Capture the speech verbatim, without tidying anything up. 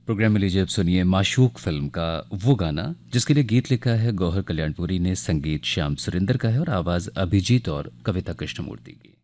Programme में लीजिए अब सुनिए माशूक फिल्म का वो गाना जिसके लिए गीत लिखा है गौहर कल्याणपुरी ने, संगीत श्याम सुरेंद्र का है और आवाज़ अभिजीत और कविता कृष्णमूर्ति की।